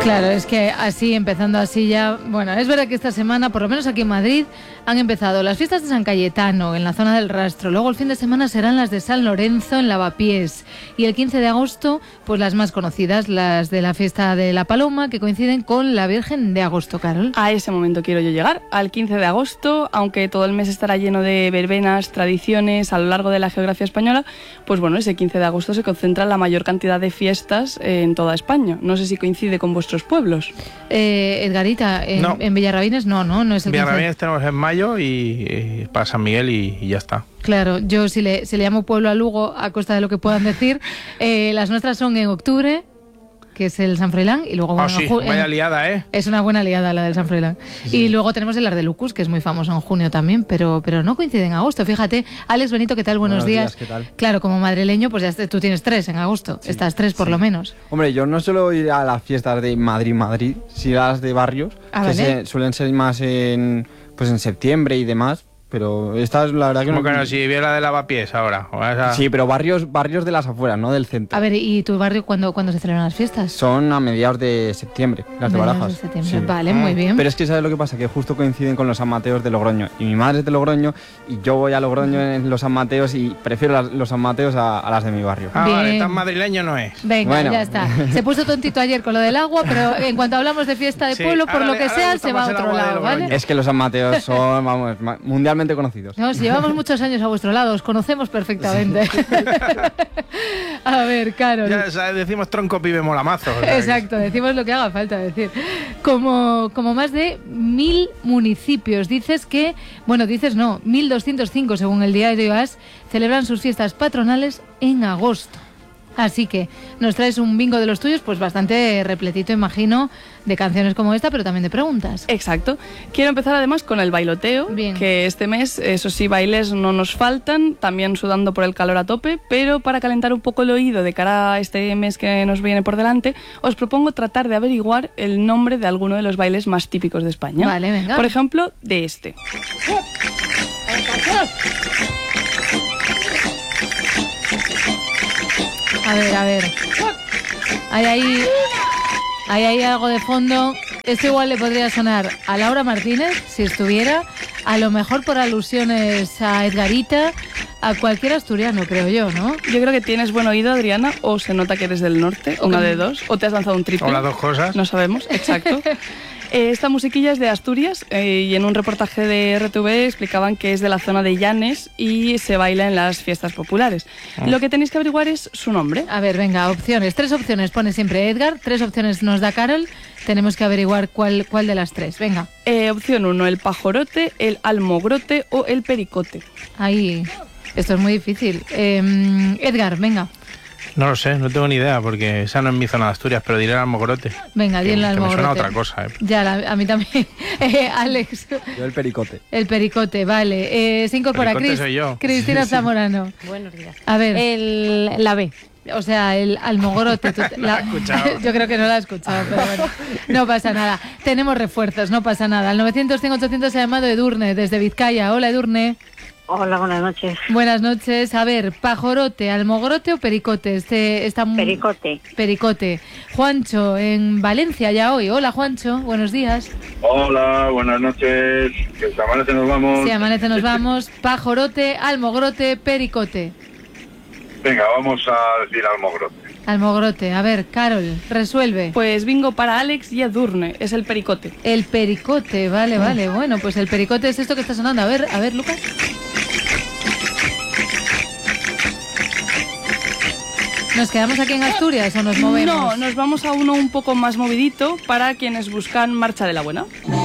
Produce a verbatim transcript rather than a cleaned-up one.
Claro, es que así, empezando así ya... Bueno, es verdad que esta semana, por lo menos aquí en Madrid, han empezado las fiestas de San Cayetano, en la zona del Rastro. Luego el fin de semana serán las de San Lorenzo, en Lavapiés. Y el quince de agosto, pues las más conocidas, las de la fiesta de la Paloma, que coinciden con la Virgen de Agosto, Carol. A ese momento quiero yo llegar, al quince de agosto, aunque todo el mes estará lleno de verbenas, tradiciones a lo largo de la geografía española, pues bueno, ese quince de agosto se concentra la mayor cantidad de fiestas en toda España. No sé si coincide con vuestros pueblos. Eh, Edgarita, en, no. en Villarrabines no, no, no es el Villarrabines tenemos en mayo y, y para San Miguel y, y ya está. Claro, yo si le, si le llamo pueblo a Lugo, a costa de lo que puedan decir, eh, las nuestras son en octubre, que es el San Froilán, y luego... Oh, bueno, sí, ju- vaya en, liada, ¿eh? Es una buena liada la del San Froilán. Sí. Y luego tenemos el Ardelucus, que es muy famoso en junio también, pero, pero no coincide en agosto. Fíjate, Alex Benito, ¿qué tal? Buenos, Buenos días. días, ¿qué tal? Claro, como madrileño, pues ya tú tienes tres en agosto. Sí, Estas tres por sí. lo menos. Hombre, yo no suelo ir a las fiestas de Madrid-Madrid, sí a las de barrios, Ah, que ¿vale? se, suelen ser más en, pues en septiembre y demás. Pero esta es la verdad que ¿Cómo no... que no? Si viera de Lavapiés ahora. O esa... Sí, pero barrios barrios de las afueras, no del centro. A ver, ¿y tu barrio cuándo, cuándo se celebran las fiestas? Son a mediados de septiembre, las de Mediados Barajas. de septiembre. Sí. Vale, muy bien. Pero es que ¿sabes lo que pasa? Que justo coinciden con los San Mateos de Logroño. Y mi madre es de Logroño y yo voy a Logroño en los San Mateos y prefiero las, los San Mateos a, a las de mi barrio. Ah, Bien. vale, tan madrileño no es. Venga, Bueno. ya está. Se puso tontito ayer con lo del agua, pero en cuanto hablamos de fiesta de Sí, pueblo, por ahora lo le- que ahora le sea, gusta se va a más el otro agua de lado, Logroño. ¿vale? Es que los San Mateos son, vamos, ma- mundialmente conocidos. No, si llevamos muchos años a vuestro lado, os conocemos perfectamente. A ver, Carol. Ya sabes, decimos tronco pibe molamazo. O sea, Exacto, decimos lo que haga falta decir. Como, como más de mil municipios. Dices que, bueno, dices no, mil doscientos cinco según el diario A S, celebran sus fiestas patronales en agosto. Así que nos traes un bingo de los tuyos, pues bastante repletito, imagino, de canciones como esta, pero también de preguntas. Exacto. Quiero empezar además con el bailoteo, Bien. que este mes, eso sí, bailes no nos faltan, también sudando por el calor a tope, pero para calentar un poco el oído de cara a este mes que nos viene por delante, os propongo tratar de averiguar el nombre de alguno de los bailes más típicos de España. Vale, venga. Por ejemplo, de este. A ver, a ver. Hay ahí, hay ahí algo de fondo. Esto igual le podría sonar a Laura Martínez, si estuviera. A lo mejor por alusiones a Edgarita, a cualquier asturiano, creo yo, ¿no? Yo creo que tienes buen oído, Adriana, o se nota que eres del norte, O una que- de dos, o te has lanzado un triple. O las dos cosas. No sabemos, exacto. Eh, esta musiquilla es de Asturias eh, y en un reportaje de R T V explicaban que es de la zona de Llanes y se baila en las fiestas populares. Ah. Lo que tenéis que averiguar es su nombre. A ver, venga, opciones. Tres opciones pone siempre Edgar, tres opciones nos da Carol. Tenemos que averiguar cuál, cuál de las tres. Venga, Eh, opción uno, el pajorote, el almogrote o el pericote. ahí. Esto es muy difícil. Eh, Edgar, venga. No lo sé, no tengo ni idea, porque esa no es mi zona de Asturias, pero diré el almogrote. Venga, di Que- el que me almogrote. suena a otra cosa, ¿eh? Ya, la- a mí también. Eh, Alex. Yo el pericote. El pericote, vale. Eh, se incorpora Pericote Cris- soy yo. Cristina Zamorano. Buenos días. A ver, El, la B. o sea, el almogrote. tú- la- escuchado. yo creo que no la he escuchado, pero bueno, no pasa nada. Tenemos refuerzos, no pasa nada. Al novecientos cinco ochocientos se ha llamado Edurne, desde Vizcaya. Hola, Edurne. Hola, buenas noches. Buenas noches. A ver, pajorote, almogrote o pericote. Este, está muy- Pericote. Pericote. Juancho, en Valencia ya hoy. Hola, Juancho. Buenos días. Hola, buenas noches. Que se amanece, nos vamos. Si amanece nos vamos. Pajorote, almogrote, pericote. Venga, vamos a decir almogrote. Almogrote. A ver, Carol, resuelve. Pues bingo para Alex y Edurne, es el pericote. El pericote, vale, vale. Bueno, pues el pericote es esto que está sonando. A ver, a ver, Lucas. ¿Nos quedamos aquí en Asturias o nos movemos? No, nos vamos a uno un poco más movidito para quienes buscan Marcha de la Buena.